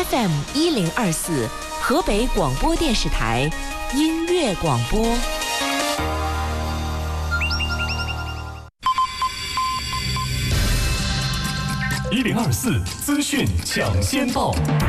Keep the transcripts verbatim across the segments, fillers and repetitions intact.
F M 一零二四，河北广播电视台音乐广播。 一零二四资讯抢先报。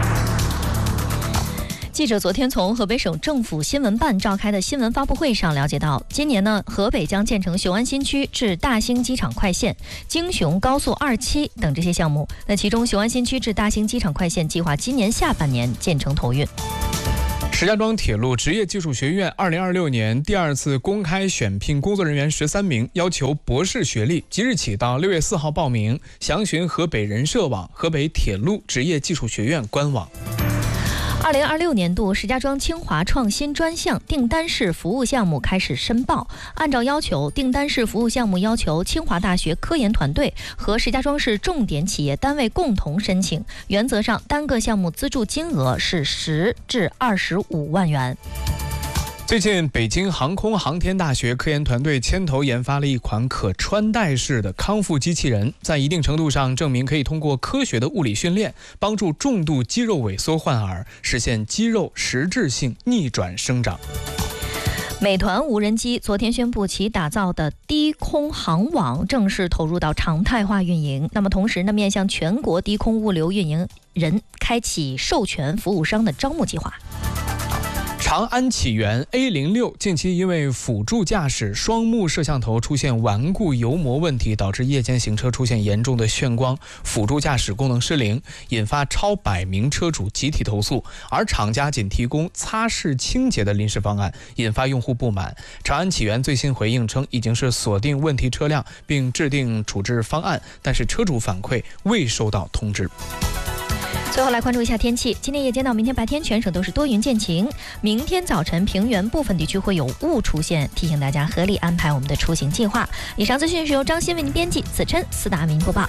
记者昨天从河北省政府新闻办召开的新闻发布会上了解到，今年呢，河北将建成雄安新区至大兴机场快线、京雄高速二期等这些项目。那其中，雄安新区至大兴机场快线计划今年下半年建成投运。 石家庄铁路职业技术学院二零二六年第二次公开选聘工作人员十三名，要求博士学历，即日起到六月四号报名，详询河北人社网、河北铁路职业技术学院官网。 二零二六年度石家庄清华创新专项订单式服务项目开始申报。按照要求，订单式服务项目要求清华大学科研团队和石家庄市重点企业单位共同申请，原则上单个项目资助金额是十至二十五万元。 最近，北京航空航天大学科研团队牵头研发了一款可穿戴式的康复机器人，在一定程度上证明可以通过科学的物理训练，帮助重度肌肉萎缩患儿实现肌肉实质性逆转生长。 美团无人机昨天宣布，其打造的低空航网正式投入到常态化运营。那么同时呢，面向全国低空物流运营人开启授权服务商的招募计划。 长安启源 A 零六 近期因为辅助驾驶双目摄像头出现顽固油膜问题，导致夜间行车出现严重的眩光，辅助驾驶功能失灵，引发超百名车主集体投诉。而厂家仅提供擦拭清洁的临时方案，引发用户不满。长安启源最新回应称，已经是锁定问题车辆并制定处置方案，但是车主反馈未收到通知。 最后来关注一下天气，今天夜间到明天白天全省都是多云见晴，明天早晨平原部分地区会有雾出现，提醒大家合理安排我们的出行计划。以上资讯是由张欣为您编辑，子琛、四大为您播报。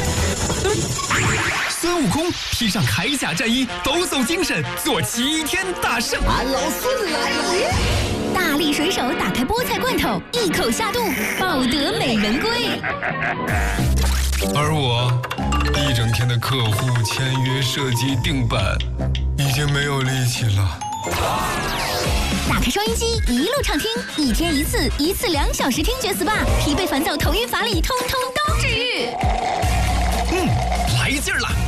孙悟空披上铠甲战衣，抖擞精神，做齐天大圣。 俺老孙来了！ 大力水手打开菠菜罐头，一口下肚，抱得美人归。 而我一整天的客户签约、设计、定版，已经没有力气了。 打开收音机，一路畅听，一天一次，一次两小时听觉 S P A， 疲惫烦躁、头晕乏力，通通都治愈。 嗯，来劲儿了！